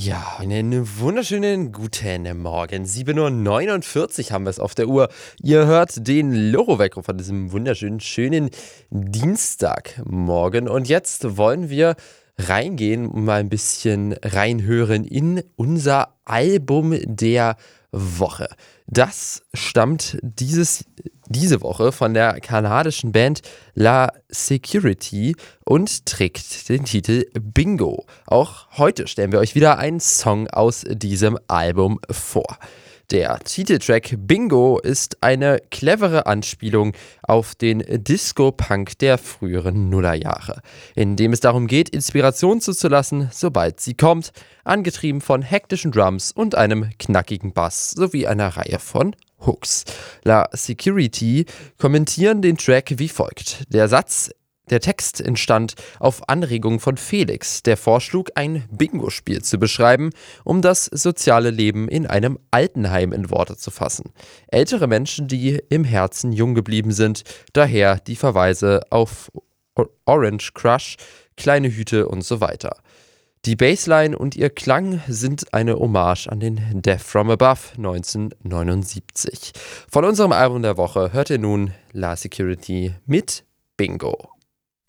Ja, einen wunderschönen guten Morgen. 7:49 Uhr haben wir es auf der Uhr. Ihr hört den Loro-Wecker von diesem wunderschönen, schönen Dienstagmorgen. Und jetzt wollen wir reingehen und mal ein bisschen reinhören in unser Album der Woche. Das stammt diese Woche von der kanadischen Band La Security und trägt den Titel Bingo. Auch heute stellen wir euch wieder einen Song aus diesem Album vor. Der Titeltrack Bingo ist eine clevere Anspielung auf den Disco-Punk der früheren Nullerjahre, in dem es darum geht, Inspiration zuzulassen, sobald sie kommt, angetrieben von hektischen Drums und einem knackigen Bass sowie einer Reihe von Hooks. La Security kommentieren den Track wie folgt. Der Text entstand auf Anregung von Felix, der vorschlug, ein Bingo-Spiel zu beschreiben, um das soziale Leben in einem Altenheim in Worte zu fassen. Ältere Menschen, die im Herzen jung geblieben sind, daher die Verweise auf Orange Crush, kleine Hüte und so weiter. Die Bassline und ihr Klang sind eine Hommage an den Death from Above 1979. Von unserem Album der Woche hört ihr nun La Security mit Bingo.